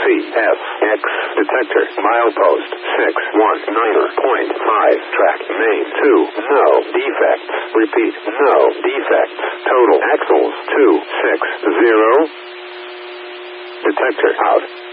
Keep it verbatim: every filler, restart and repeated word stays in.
F, X, detector, milepost, six one nine point five, track, main, two, no defects, repeat, no defects, total axles, two six zero, detector out.